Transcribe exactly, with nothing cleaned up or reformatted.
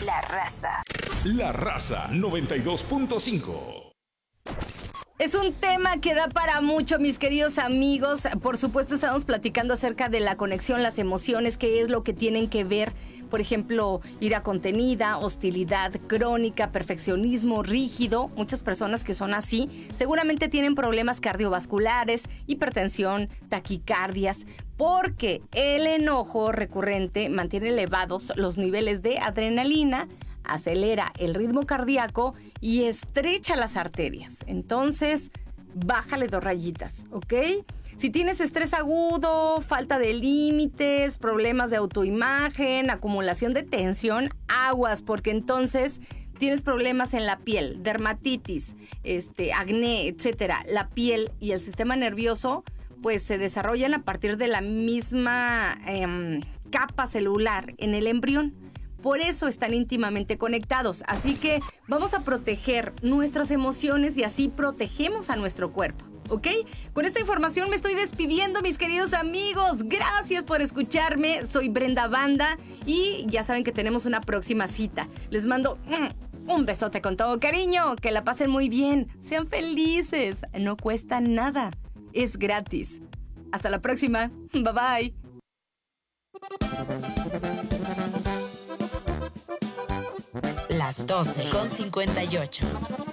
La Raza. La Raza noventa y dos punto cinco. Es un tema que da para mucho, mis queridos amigos. Por supuesto, estamos platicando acerca de la conexión, las emociones, qué es lo que tienen que ver. Por ejemplo, ira contenida, hostilidad crónica, perfeccionismo rígido. Muchas personas que son así seguramente tienen problemas cardiovasculares, hipertensión, taquicardias, porque el enojo recurrente mantiene elevados los niveles de adrenalina, acelera el ritmo cardíaco y estrecha las arterias. Entonces, bájale dos rayitas, ¿ok? Si tienes estrés agudo, falta de límites, problemas de autoimagen, acumulación de tensión, aguas, porque entonces tienes problemas en la piel, dermatitis, este, acné, etcétera. La piel y el sistema nervioso pues se desarrollan a partir de la misma eh, capa celular en el embrión. Por eso están íntimamente conectados. Así que vamos a proteger nuestras emociones y así protegemos a nuestro cuerpo, ¿ok? Con esta información me estoy despidiendo, mis queridos amigos. Gracias por escucharme. Soy Brenda Banda y ya saben que tenemos una próxima cita. Les mando un besote con todo cariño. Que la pasen muy bien. Sean felices. No cuesta nada. Es gratis. Hasta la próxima. Bye bye. Las doce con cincuenta y ocho.